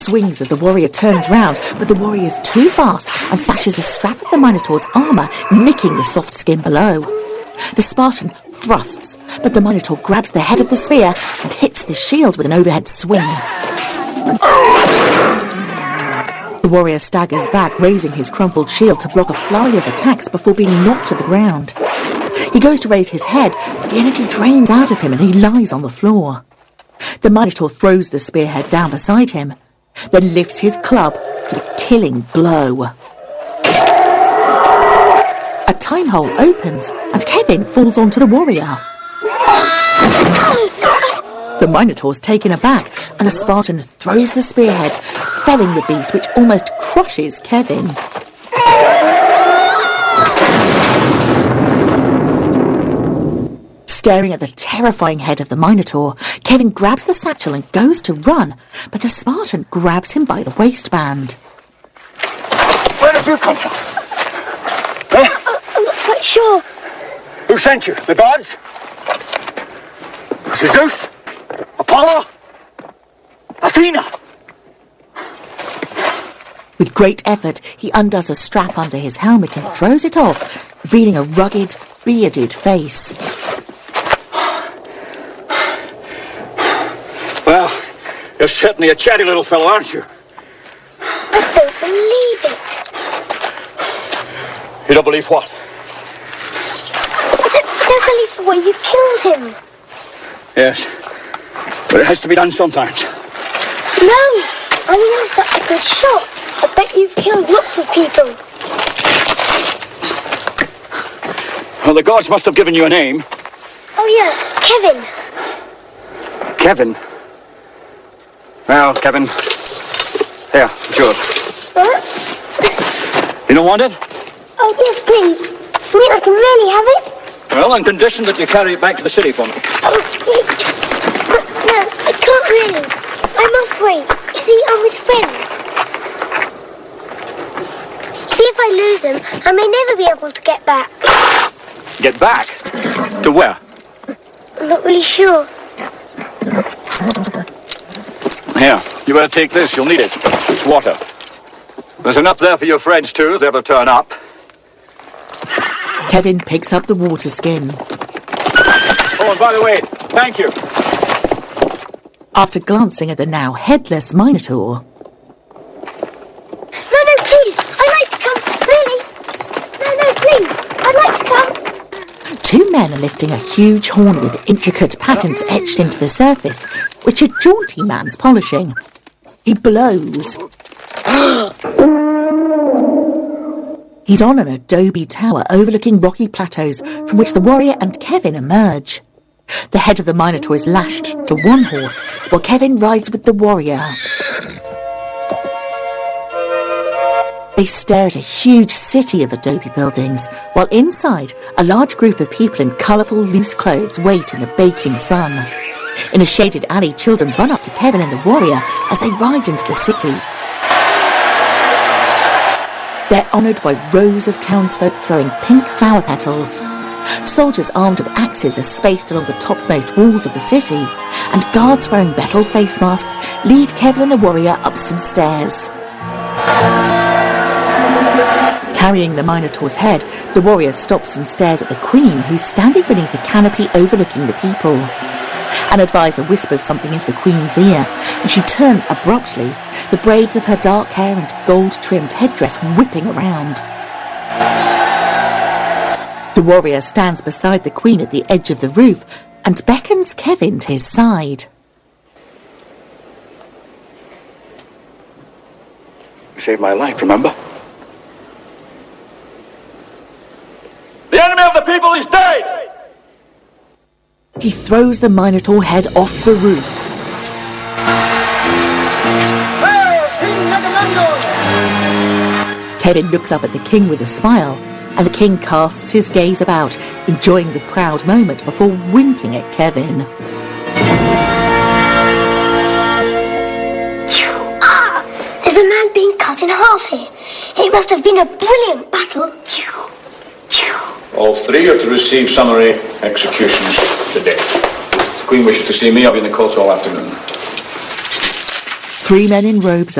swings as the warrior turns round, but the warrior is too fast and slashes a strap of the Minotaur's armour, nicking the soft skin below. The Spartan thrusts, but the Minotaur grabs the head of the spear and hits the shield with an overhead swing. The warrior staggers back, raising his crumpled shield to block a flurry of attacks before being knocked to the ground. He goes to raise his head, but the energy drains out of him and he lies on the floor. The Minotaur throws the spearhead down beside him, then lifts his club for the killing blow. A time hole opens and Kevin falls onto the warrior. The Minotaur's taken aback and the Spartan throws the spearhead, felling the beast, which almost crushes Kevin. Staring at the terrifying head of the Minotaur, Kevin grabs the satchel and goes to run, but the Spartan grabs him by the waistband. Where have you come from? I'm not quite sure. Who sent you? The gods? Was it Zeus? Apollo? Athena? With great effort, he undoes a strap under his helmet and throws it off, revealing a rugged, bearded face. Well, you're certainly a chatty little fellow, aren't you? I don't believe it. You don't believe what? I don't believe the way you killed him. Yes, but it has to be done sometimes. No, I mean, you're such a good shot. I bet you've killed lots of people. Well, the gods must have given you a name. Oh yeah, Kevin. Kevin? Well, Kevin, here, it's yours. What? You don't want it? Oh yes, please. You mean I can really have it? Well, on condition that you carry it back to the city for me. Oh, wait. No, I can't really. I must wait. You see, I'm with friends. You see, if I lose them, I may never be able to get back. Get back? To where? I'm not really sure. Here, you better take this. You'll need it. It's water. There's enough there for your friends, too, if they ever turn up. Kevin picks up the water skin. Oh, and by the way, thank you. After glancing at the now headless Minotaur. No, please. I'd like to come. Really? No, please. I'd like to come. Two men are lifting a huge horn with intricate patterns etched into the surface, which a jaunty man's polishing. He blows. He's on an adobe tower overlooking rocky plateaus from which the warrior and Kevin emerge. The head of the Minotaur is lashed to one horse, while Kevin rides with the warrior. They stare at a huge city of adobe buildings, while inside, a large group of people in colourful, loose clothes wait in the baking sun. In a shaded alley, children run up to Kevin and the warrior as they ride into the city. They're honoured by rows of townsfolk throwing pink flower petals. Soldiers armed with axes are spaced along the topmost walls of the city, and guards wearing metal face masks lead Kevin and the warrior up some stairs. Carrying the Minotaur's head, the warrior stops and stares at the Queen, who's standing beneath the canopy overlooking the people. An advisor whispers something into the Queen's ear, and she turns abruptly, the braids of her dark hair and gold-trimmed headdress whipping around. The warrior stands beside the Queen at the edge of the roof and beckons Kevin to his side. You saved my life, remember? The enemy of the people is dead! He throws the Minotaur head off the roof. Kevin looks up at the king with a smile, and the king casts his gaze about, enjoying the proud moment before winking at Kevin. Ah! There's a man being cut in half here. It must have been a brilliant battle. All three are to receive summary executions today. If the Queen wishes to see me, I'll be in the court all afternoon. 3 men in robes